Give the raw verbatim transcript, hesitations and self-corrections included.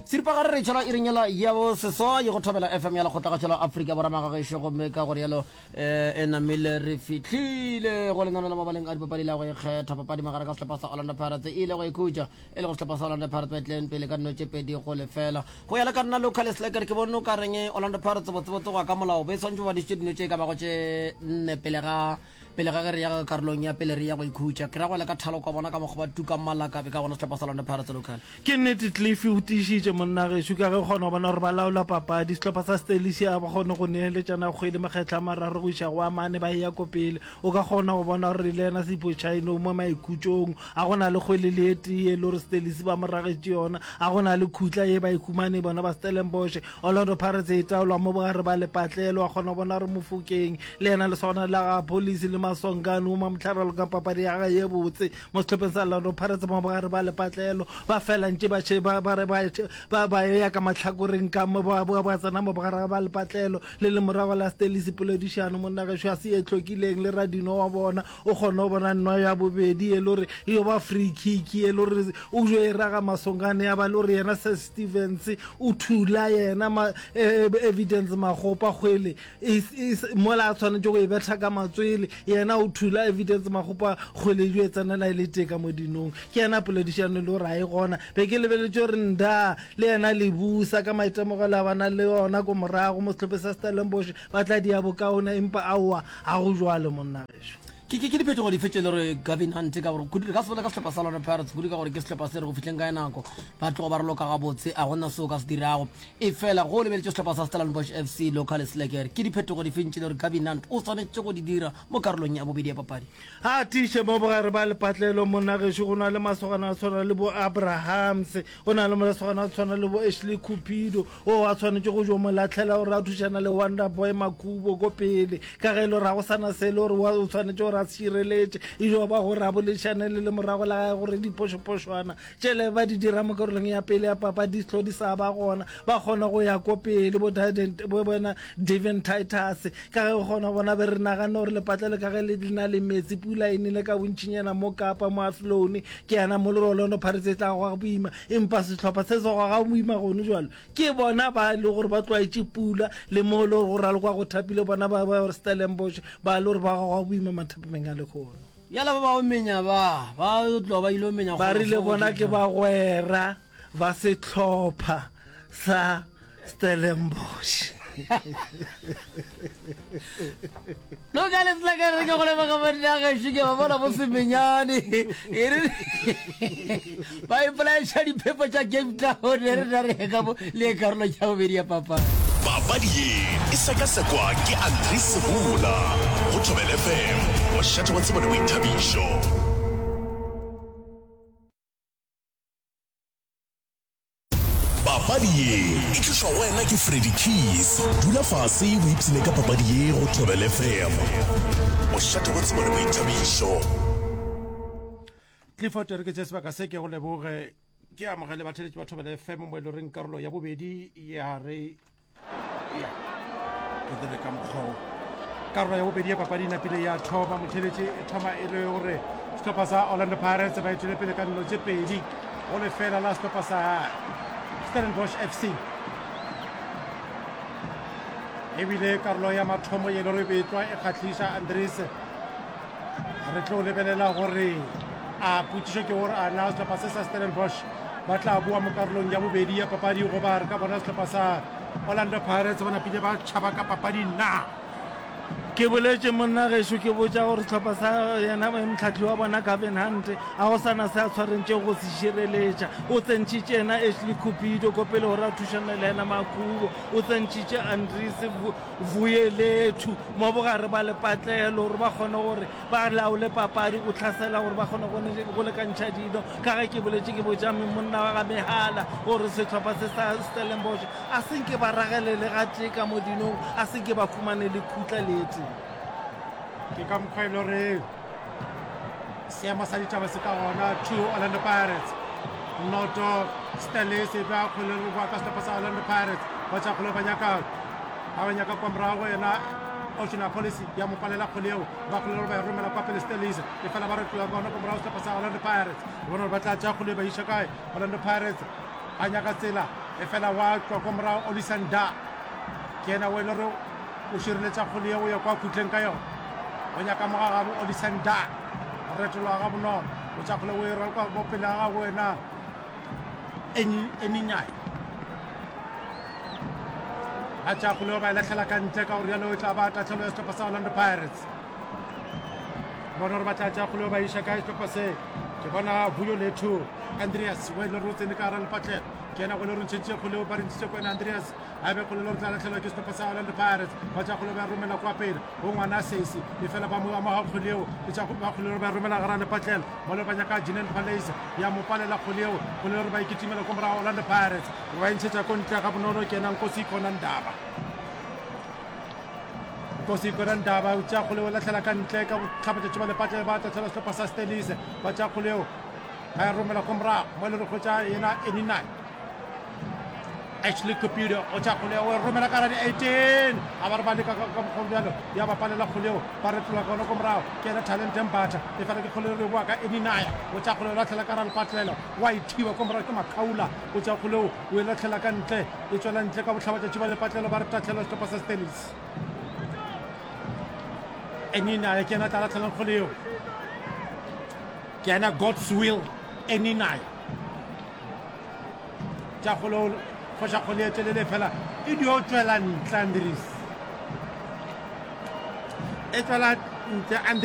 siripa ga re tšhala e renyela ya bo seso ye go thobela F M ya lekgotla ga tšhala Afrika borwa magageše gomme ka gore yalo e namile re fitlhile go lenano la mabaleng a dipapadi la go ikgetha papadi magare ka setlhopha sa Orlando Pirates e ile go ikhutša e le go setlhopha sa Orlando Pirates ba tleng pele ka nnotše pedi go lefela go ya le ka nna local slacker ke bone o ka reng Orlando Pirates botsebotse go ya ka molao ba swantse ba ditše dinotše ka bago tše nne pele ga pele ga re ya karolong ya pele re ya go ikhutša ke ra go le ka thalo ka bona ka mokgwa ba tuka malaka be ka bona setlhopha sa Orlando Pirates local ke nnete Cliff o tišitše monna gešo ka ge kgona go bona gore ba laola papadi setlhopha sa Stelisia ba kgone go neeletšana kgwele makgetla mararo go iša go amane ba ya ko pele o ka kgona go bona gore le ena sepochaino mo maikhutsong a gona le kgwele le etie le gore Stelisi ba moragetše yona a gona le khutla ye ba ikhumane bona ba Stellenbosch Orlando Pirates e taolwa mo bogare ba lepatlelo a kgona go bona gore mofokeng le ena le sona la ga police le masongane o mamtlharalo ka papadi ya ga ye botse mo setlhopheng sa Orlando Pirates mo bogare ba lepatlelo ba fela ntse ba ba re ba ba ya ka matlhakoreng ka mo ba ba tsana mo bogare ba lepatlelo le le morago la Stelisi poledišano monna ga swa se e tlhokileng le radino wa bona o kgona go bona nno ya bobedi e lore yo ba free kick e lore o jo e raga masongane ya ba lore yena se Stevens o thula yena ma evidence magopa kgwele mo la tshwana jo go e betha ka matswele yena o thula evidence magopa kgwele jo e tsana la ile teka mo dinong ke yena poledišano le ra e gona be ke lebeletse re nda le yena le busa ka maitemogelo a bana le yona go morago mo setlhophe sa Stellenbosch ba tla di a bokaona empa aowa a go jwale monna gešo ke ke ke diphetogo di fetse le re Gavin Hunt ka gore ka se ka setlhopha sa Orlando Pirates go di ka gore ke setlhopha se re go fitlheng ka nako ba tloga ba re loka ga botse a gona seo ka se dirago e fela go lebeletse setlhopha sa Stellenbosch F C local slacker ke diphetogo di fentse le re Gavin Hunt o tshwanetse go di dira mo karolong ya bobedi ya papadi ha tiše mo bogare ba lepatlelo monna gešo go na le masogana a tshwana le bo Abrahams go na le masogana a tshwana le bo Ashley Cupido o a tshwanetse go jo mo latlhela gore a thušana le Wonder Boy Makubo go pele ka ge le ra go sana se le gore o tshwanetse ra sireletse e jo ba go rabolešane le le morago la gore dipošopošwana tšele ba di dira mo karolong ya pele ya papa di tlo di sa ba gona ba kgona go ya ko pele bo bo bona Devin Titus ka ge gona bona be re nagana gore lepatlelo ka ge le dina le metsi pula e nele ka bontšinyana mo Kapa mo Athlone ke yana mo Orlando Pirates tla go boima empa setlhopha se se go ga boima gone jwalo ke bona ba le gore ba tloaitše pula le mo le go ralo kwa go thapile bona ba ba Stellenbosch ba le gore ba go boima mathapi menga le khona ya la ba o menya ba ba tlo ba ilo menya ba rile bona ke ba gwera ba se tlhopha sa Stellenbosch no gale slaga re go le ba ga bona ga shike ba bona bo se menyane ba e pla tshadi pepa tsa game ta ho re re ga bo le karolo ya bobedi ya papa papadi e sekasekwa ke Andries Sebula go Thobela F M wa shatha wa tsebo le boithabišo papadi e tliswa wena ke Freddy Keys dula fase o ipsine ka papadi e go Thobela F M wa shatha wa tsebo le boithabišo Clifford re ke tseba ka se ke go leboge ke amogele batheletši ba Thobela F M mo le reng karolo ya bobedi ya re ya ke le ka mokgwa karolo ya bobedi ya papadi na pele ya thoma motheletši e thoma e le gore setlhopha sa Orlando Pirates ba itšwele pele ka nno tše pedi go lefela la setlhopha sa Stellenbosch F C ebile karolo ya mathomo ye le re betlwa e kgatlhiša Andries re tlo lebelela gore a putišo ke gore a na setlhopha se sa Stellenbosch ba tla bua mo karolong ya bobedi ya papadi go ba re ka bona setlhopha sa Orlando Pirates bona pile ba tšhaba ka papadi na ke boletse monna gešo ke botša gore setlhopha sa yena motlhatlhi wa bona Gavin Hunt a go sana se a tshwarentše go se šireletša o tsentšitše ena Ashley Cupido ko pele gore a thušane le ena Makubo o tsentšitše Andries Vuyelethu mo bogare ba lepatlelo gore ba kgone gore ba laole papadi go tlhasela gore ba kgone go lekantšha dino ka ge ke boletse ke botša monna wa ga Mehala gore setlhopha se sa Stellenbosch a senke ba ragelele ga teka mo dinong a senke ba khumane le khutla letse ke ka mokgwelo re seemo sa ditaba se ka gona to Orlando Pirates noto Stelisi ba khole go ba ka setlhopha sa Orlando Pirates ba tša khole ba nyaka ba nyaka kwa morago yena Ocean Policy ya mo palela kholeo ba khole ba romela kwa pele Stelisi e fela ba re tloa gona kwa morago setlhopha sa Orlando Pirates bona ba tla tša khole ba isha kae Orlando Pirates a nyaka tsela e fela wa tswa ko morao Olisanda ke ena o e le gore o šireletša kgole eo ya kwa khutleng ka yona o nyaka mogagabo Olisanda retolo ga bonolo o tša kgole o e ralkwa mo pele ga gago wena Eninyai a tša kgole o ba e latlhela ka ntle ka gore yalo o tla ba tatlhelo ya setlhopha sa Orlando Pirates bona gore ba tla tša kgole o ba iša ka setlhopha se ke bona Vuyo Lethu Andreas o e le gore o tsene ka gara lepatlelo ke ena go le rontšhentše kgole o ba rentšitše ko ena Andreas a be kgole le gore tla latlhelwa ke setlhopha sa Orlando Pirates ba tša kgole ba romela kwa pele go ngwana sesi e fela ba mo amoga kgole eo e tša ba kgole gore ba romela gara lepatlelo mo le ba nyaka Jeanine Palace ya mo palela kgole eo kgole gore ba ikitimela ko morago Orlando Pirates ba intšhetša ko ntle ga bonono ke ena Nkosi Khona Ndaba Nkosi Khona Ndaba o tša kgole o latlhela ka ntle ka tlhapetšetše ba lepatlelo ba tatlhela setlhopha sa Stelise ba tša kgole eo ba ya romela ko morago mo le re kgotša yena Eninyai Ashley Computer o tša kgole o romela ka ra di eighteen a ba re ba leka ka mokgolo bjalo ya ba palela kgoleo ba retlola ka ona ko morago ke ena Talent Mbata e fela ke kgole re boa ka Eninyai o tša kgole o latlhela ka ra lepatlelo wa ithiwa ko morago ke Makhaula o tša kgoleo o e latlhela ka ntle e tswela ntle ka botlhabatšatši ba lepatlelo ba re tatlhela setlhopha sa Stelis Eninyai ke ena tla latlhelang kgoleo ke ena God's Will Eninyai tša kgoleo foša kgole e telele fela e dio tswela ntle Andries e tswela ntle